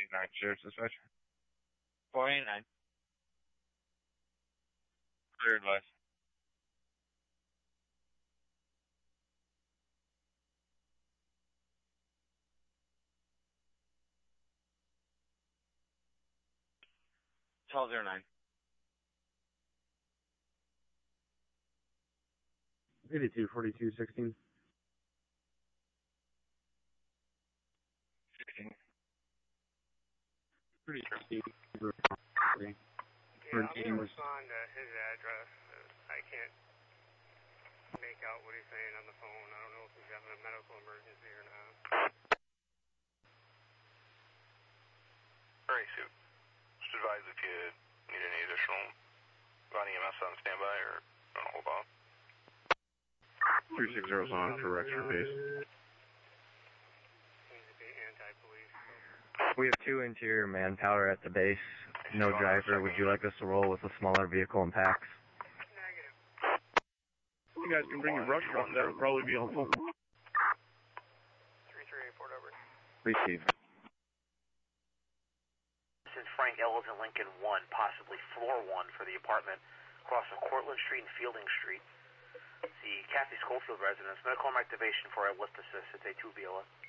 489, Sheriff's Dispatch. 489. Clear advice. Twelve 09. 82, 42, 16. 16. Pretty steep. Yeah, I'm going to respond to his address. I can't make out what he's saying on the phone. I don't know if he's having a medical emergency or not. Alright, Sue. Just advise if you need any additional EMS on standby or don't hold off. 360 is on for Rexford base. Seems to be anti-police. We have 2 interior manpower at the base. No driver. Would you like us to roll with a smaller vehicle and packs? Negative. You guys can bring your brush truck. That would probably be helpful. 3384 over. Receive. This is Frank Ellington, Lincoln 1, possibly floor 1 for the apartment across from Cortlandt Street and Fielding Street. The Kathy Schofield residence. Medical activation for a lift assist. It's a 2 BLS.